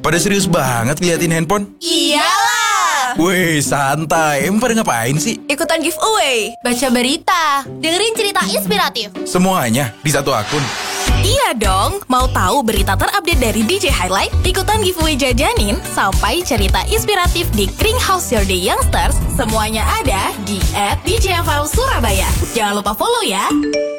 pada serius banget ngeliatin handphone? Iyalah. Wih, santai. Emang pada ngapain sih? Ikutan giveaway, baca berita, dengerin cerita inspiratif. Semuanya di satu akun. Iya dong, mau tahu berita terupdate dari DJ Highlight? Ikutan giveaway jajanin sampai cerita inspiratif di Kring House Your Day Youngsters. Semuanya ada di @DJFM Surabaya. Jangan lupa follow ya.